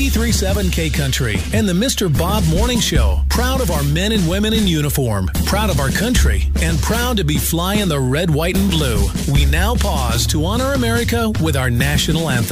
93.7 K Country and the Mr. Bob Morning Show. Proud of our men and women in uniform, proud of our country, and proud to be flying the red, white, and blue. We now pause to honor America with our national anthem.